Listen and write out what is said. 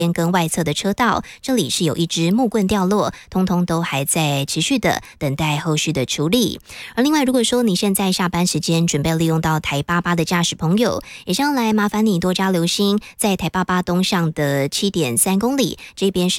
跟外侧的车道，这里是有一只木棍掉落，通通都还在持续的等待后续的处理。而另外，如果说你现在下班时间准备利用到台88的驾驶朋友，也是要来麻烦你多加留心，在台88东上的7.3公里这边是